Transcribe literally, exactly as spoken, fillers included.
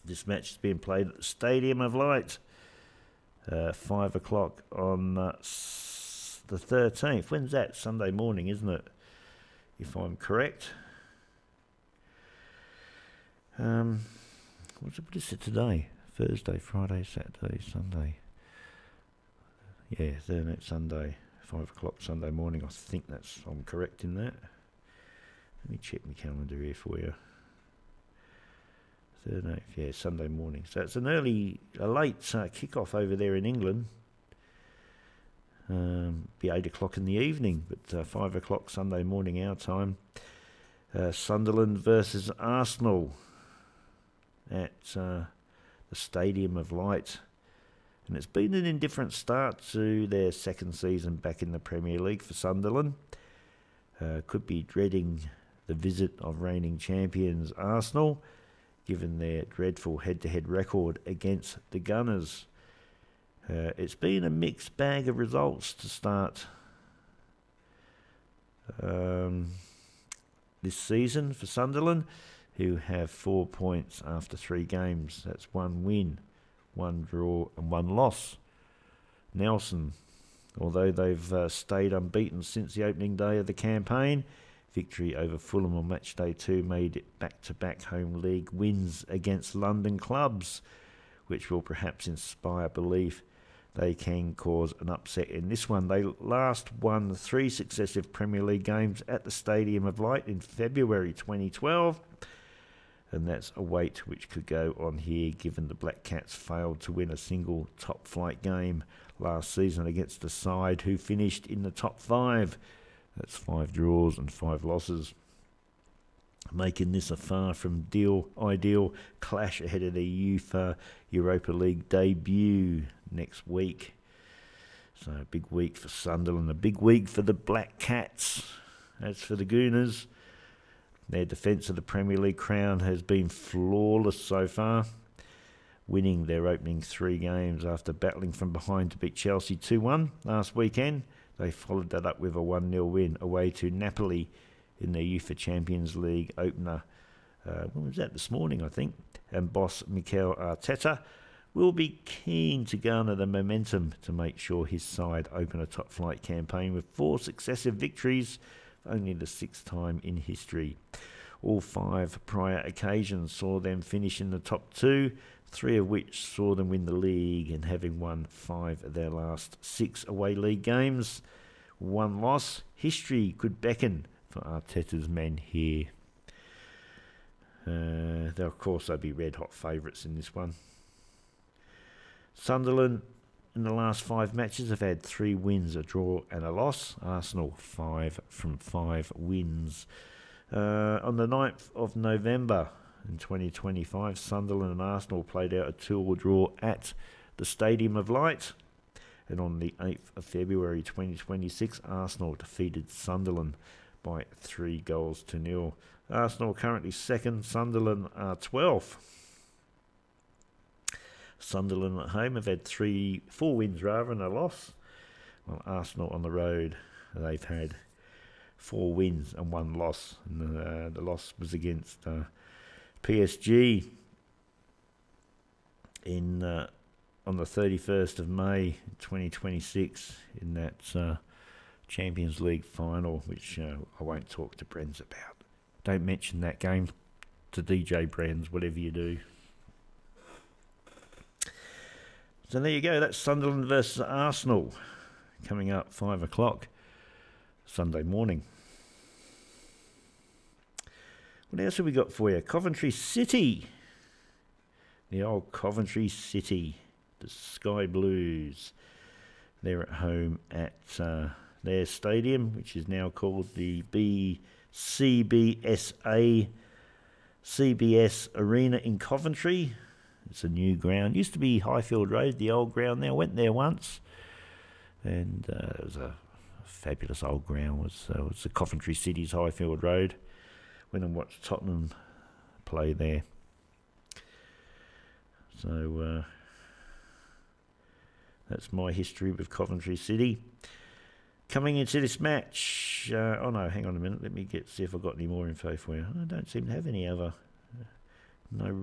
This match is being played at the Stadium of Light. Uh, five o'clock on uh, s- the thirteenth. When's that? Sunday morning, isn't it? If I'm correct. Um, what's it, what is it today? Thursday, Friday, Saturday, Sunday. Yeah, then it's Sunday. Five o'clock Sunday morning. I think that's, I'm correct in that. Let me check my calendar here for you. thirteenth, yeah, Sunday morning. So it's an early, a late uh, kick-off over there in England. Um, be eight o'clock in the evening, but uh, five o'clock Sunday morning our time. Uh, Sunderland versus Arsenal at uh, the Stadium of Light. And it's been an indifferent start to their second season back in the Premier League for Sunderland. Uh, could be dreading the visit of reigning champions Arsenal, given their dreadful head-to-head record against the Gunners. Uh, it's been a mixed bag of results to start um, this season for Sunderland, who have four points after three games. That's one win, one draw and one loss. Nelson, although they've uh, stayed unbeaten since the opening day of the campaign, victory over Fulham on match day two made it back-to-back home league wins against London clubs, which will perhaps inspire belief they can cause an upset in this one. They last won three successive Premier League games at the Stadium of Light in February twenty twelve, and that's a weight which could go on here given the Black Cats failed to win a single top-flight game last season against a side who finished in the top five. That's five draws and five losses, making this a far from deal ideal clash ahead of the UEFA Europa League debut next week. So a big week for Sunderland, a big week for the Black Cats. As for the Gooners, their defence of the Premier League crown has been flawless so far, winning their opening three games after battling from behind to beat Chelsea two one last weekend. They followed that up with a one nil win away to Napoli in their UEFA Champions League opener. Uh, when was that? This morning, I think. And boss Mikel Arteta will be keen to garner the momentum to make sure his side open a top-flight campaign with four successive victories, only the sixth time in history. All five prior occasions saw them finish in the top two, three of which saw them win the league, and having won five of their last six away league games. One loss. History could beckon for Arteta's men here. Uh, they'll, of course, they'll be red-hot favourites in this one. Sunderland, in the last five matches, have had three wins, a draw and a loss. Arsenal, five from five wins. Uh, on the ninth of November in twenty twenty-five, Sunderland and Arsenal played out a two-all draw at the Stadium of Light. And on the eighth of February twenty twenty-six, Arsenal defeated Sunderland by three goals to nil. Arsenal currently second, Sunderland are twelfth. Sunderland at home have had three, four wins rather, and a loss. While Arsenal on the road, they've had four wins and one loss. And uh, the loss was against uh, P S G in uh, on the thirty-first of May twenty twenty-six in that uh, Champions League final, which uh, I won't talk to Brenz about. Don't mention that game to D J Brenz, whatever you do. So there you go, that's Sunderland versus Arsenal, coming up five o'clock Sunday morning. What else have we got for you? Coventry City. The old Coventry City, the Sky Blues. They're at home at uh, their stadium, which is now called the B C B S A C B S Arena in Coventry. It's a new ground. Used to be Highfield Road, the old ground there. I went there once, and uh, it was a fabulous old ground. It was, uh, it was the Coventry City's Highfield Road. Went and watched Tottenham play there. So uh, that's my history with Coventry City. Coming into this match, uh, oh no, hang on a minute. Let me get see if I've got any more info for you. I don't seem to have any other. No